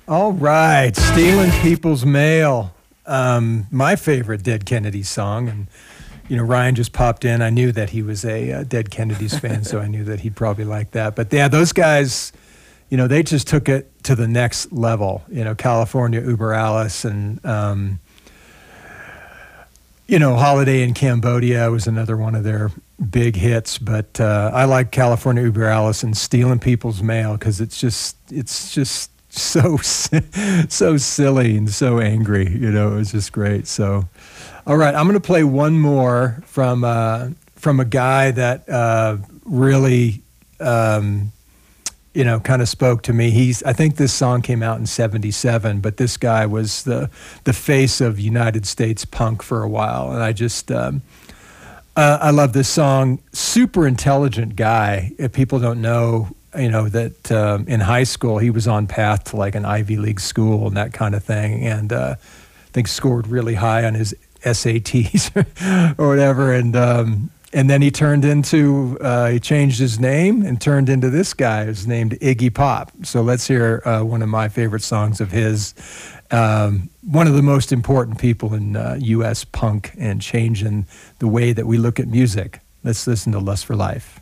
All right, Stealing People's Mail. My favorite Dead Kennedys song. And, Ryan just popped in. I knew that he was a Dead Kennedys fan, so I knew that he'd probably like that. But yeah, those guys, they just took it to the next level. California Uber Alice and, Holiday in Cambodia was another one of their big hits. But I like California Uber Alice and Stealing People's Mail because it's just so silly and so angry. It was just great. So, all right, I'm going to play one more from a guy that really kind of spoke to me. I think this song came out in '77, but this guy was the face of United States punk for a while, and I just I love this song. Super intelligent guy. If people don't know, that in high school he was on path to like an Ivy League school and that kind of thing, and I think scored really high on his SATs or whatever, and then he he changed his name and turned into this guy who's named Iggy Pop. So let's hear one of my favorite songs of his. One of the most important people in U.S. punk and changing the way that we look at music. Let's listen to Lust for Life.